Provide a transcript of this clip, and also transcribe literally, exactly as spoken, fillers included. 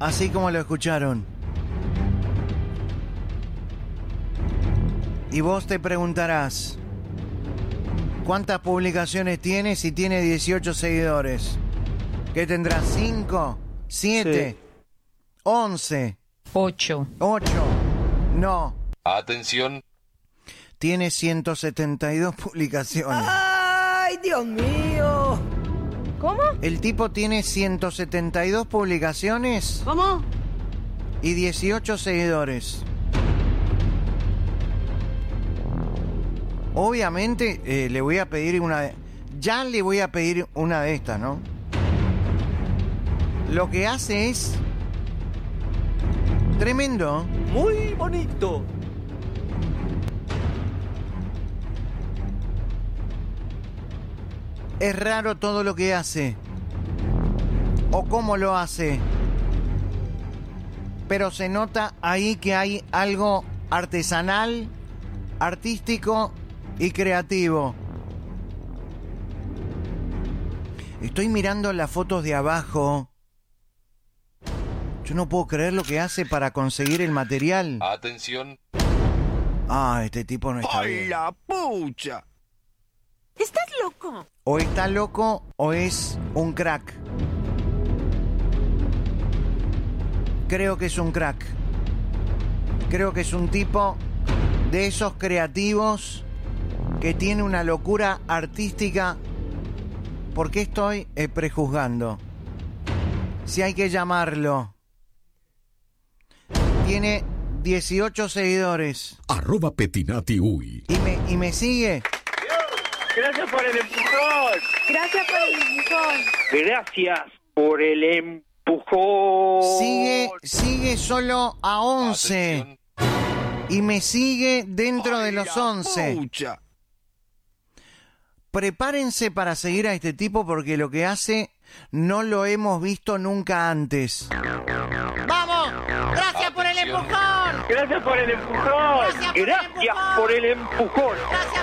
así como lo escucharon. Y vos te preguntarás, ¿cuántas publicaciones tiene si tiene dieciocho seguidores? ¿Qué tendrá? ¿cinco? ¿siete? Sí. ¿once? ocho. ¿ocho? No. Atención. Tiene ciento setenta y dos publicaciones. ¡Ay, Dios mío! ¿Cómo? El tipo tiene ciento setenta y dos publicaciones. ¿Cómo? Y dieciocho seguidores. Obviamente eh, le voy a pedir una de... Ya le voy a pedir una de estas, ¿no? Lo que hace es... tremendo. Muy bonito. Es raro todo lo que hace. O cómo lo hace. Pero se nota ahí que hay algo artesanal, artístico y creativo. Estoy mirando las fotos de abajo. Yo no puedo creer lo que hace para conseguir el material. Atención. Ah, este tipo no está ¡Ay, bien. la pucha! ¿Estás loco? O está loco o es un crack. Creo que es un crack. Creo que es un tipo de esos creativos que tiene una locura artística. ¿Por qué estoy eh, prejuzgando? Si hay que llamarlo. Tiene dieciocho seguidores. Arroba Petinati Uy. ¿Y me, y me sigue? Gracias por el empujón. Gracias por el empujón. Gracias por el empujón. Sigue, sigue solo a once. Atención. Y me sigue dentro de los once. Pucha. Prepárense para seguir a este tipo porque lo que hace no lo hemos visto nunca antes. ¡Vamos! ¡Gracias por el Atención. empujón! Gracias por el empujón. Gracias por el Gracias empujón. por el empujón. ¡Gracias